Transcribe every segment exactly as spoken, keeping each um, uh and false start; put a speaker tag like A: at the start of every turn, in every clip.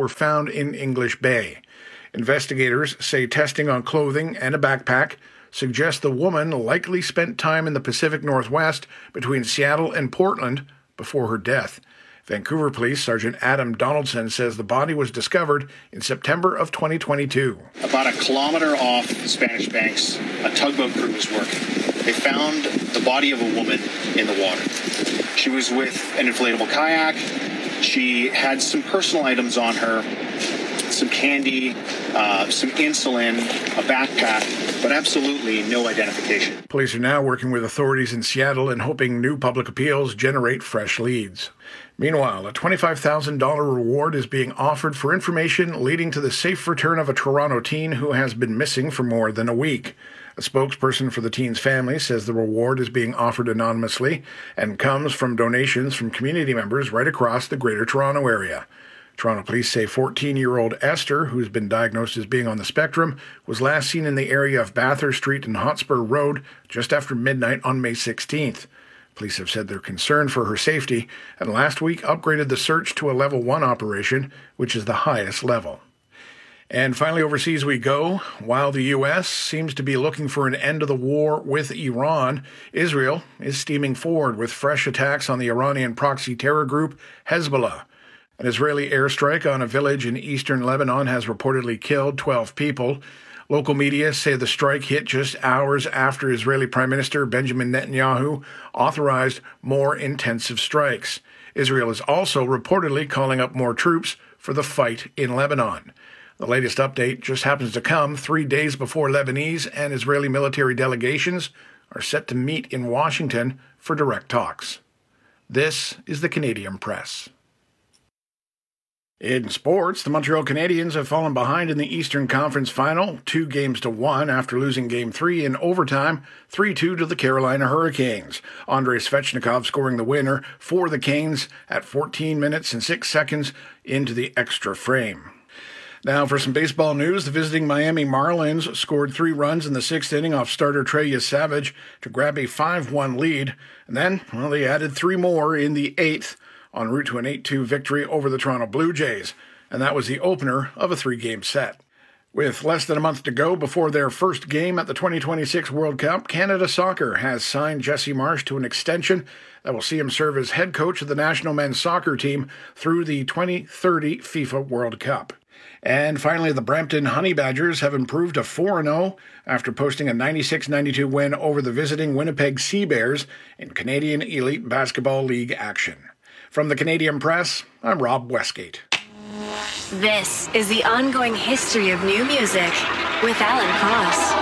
A: were found in English Bay. Investigators say testing on clothing and a backpack suggests the woman likely spent time in the Pacific Northwest between Seattle and Portland before her death. Vancouver Police Sergeant Adam Donaldson says the body was discovered in September of twenty twenty-two.
B: About a kilometer off Spanish Banks, a tugboat crew was working. They found the body of a woman in the water. She was with an inflatable kayak. She had some personal items on her, some candy, uh, some insulin, a backpack, but absolutely no identification.
A: Police are now working with authorities in Seattle and hoping new public appeals generate fresh leads. Meanwhile, a twenty-five thousand dollars reward is being offered for information leading to the safe return of a Toronto teen who has been missing for more than a week. A spokesperson for the teen's family says the reward is being offered anonymously and comes from donations from community members right across the Greater Toronto Area. Toronto police say fourteen-year-old Esther, who's been diagnosed as being on the spectrum, was last seen in the area of Bathurst Street and Hotspur Road just after midnight on May sixteenth. Police have said they're concerned for her safety and last week upgraded the search to a level one operation, which is the highest level. And finally, overseas we go. While the U S seems to be looking for an end to the war with Iran, Israel is steaming forward with fresh attacks on the Iranian proxy terror group Hezbollah. An Israeli airstrike on a village in eastern Lebanon has reportedly killed twelve people. Local media say the strike hit just hours after Israeli Prime Minister Benjamin Netanyahu authorized more intensive strikes. Israel is also reportedly calling up more troops for the fight in Lebanon. The latest update just happens to come three days before Lebanese and Israeli military delegations are set to meet in Washington for direct talks. This is the Canadian Press. In sports, the Montreal Canadiens have fallen behind in the Eastern Conference Final, two games to one after losing Game three in overtime, three two to the Carolina Hurricanes. Andrei Svechnikov scoring the winner for the Canes at fourteen minutes and six seconds into the extra frame. Now for some baseball news, the visiting Miami Marlins scored three runs in the sixth inning off starter Trey Savage to grab a five one lead, and then, well, they added three more in the eighth, en route to an eight two victory over the Toronto Blue Jays, and that was the opener of a three-game set. With less than a month to go before their first game at the twenty twenty-six World Cup, Canada Soccer has signed Jesse Marsch to an extension that will see him serve as head coach of the national men's soccer team through the twenty thirty FIFA World Cup. And finally, the Brampton Honey Badgers have improved to four and oh after posting a ninety-six ninety-two win over the visiting Winnipeg Sea Bears in Canadian Elite Basketball League action. From the Canadian Press, I'm Rob Westgate.
C: This is the ongoing history of new music with Alan Cross.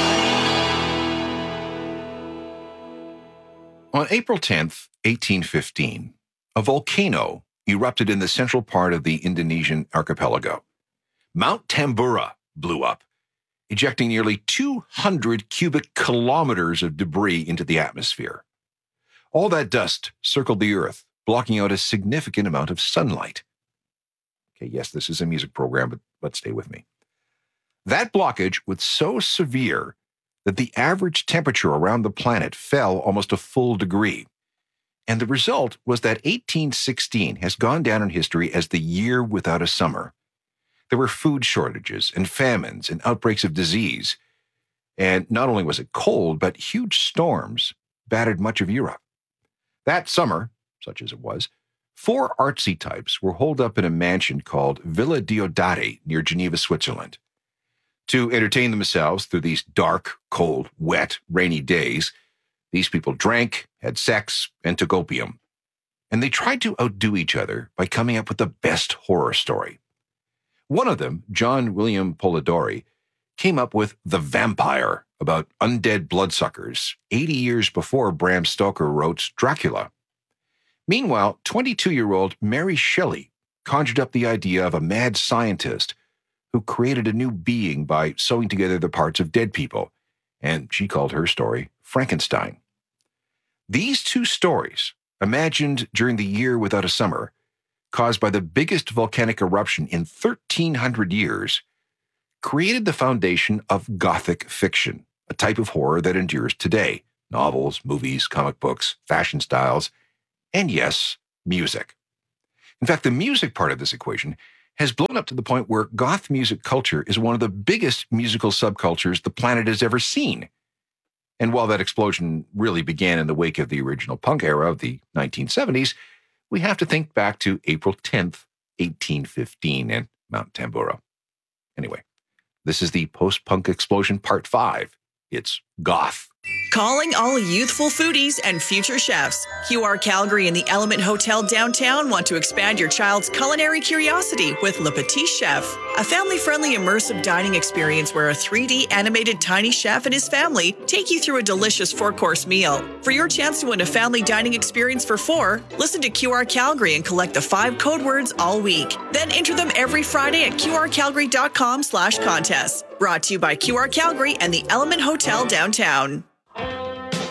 D: On April tenth, eighteen fifteen, a volcano erupted in the central part of the Indonesian archipelago. Mount Tambora blew up, ejecting nearly two hundred cubic kilometers of debris into the atmosphere. All that dust circled the Earth, blocking out a significant amount of sunlight. Okay, yes, this is a music program, but let's stay with me. That blockage was so severe that the average temperature around the planet fell almost a full degree. And the result was that eighteen sixteen has gone down in history as the year without a summer. There were food shortages and famines and outbreaks of disease. And not only was it cold, but huge storms battered much of Europe. That summer, such as it was, four artsy types were holed up in a mansion called Villa Diodati near Geneva, Switzerland. To entertain themselves through these dark, cold, wet, rainy days, these people drank, had sex, and took opium. And they tried to outdo each other by coming up with the best horror story. One of them, John William Polidori, came up with The Vampire, about undead bloodsuckers, eighty years before Bram Stoker wrote Dracula. Meanwhile, twenty-two-year-old Mary Shelley conjured up the idea of a mad scientist who created a new being by sewing together the parts of dead people, and she called her story Frankenstein. These two stories, imagined during the year without a summer, caused by the biggest volcanic eruption in thirteen hundred years, created the foundation of Gothic fiction, a type of horror that endures today. Novels, movies, comic books, fashion styles, and yes, music. In fact, the music part of this equation has blown up to the point where goth music culture is one of the biggest musical subcultures the planet has ever seen. And while that explosion really began in the wake of the original punk era of the nineteen seventies, we have to think back to April tenth, eighteen fifteen in Mount Tambora. Anyway, this is the Post-Punk Explosion Part five. It's goth.
E: Calling all youthful foodies and future chefs. Q R Calgary and the Element Hotel downtown want to expand your child's culinary curiosity with Le Petit Chef, a family-friendly immersive dining experience where a three D animated tiny chef and his family take you through a delicious four-course meal. For your chance to win a family dining experience for four, listen to Q R Calgary and collect the five code words all week. Then enter them every Friday at qrcalgary.com slash contest. Brought to you by Q R Calgary and the Element Hotel downtown.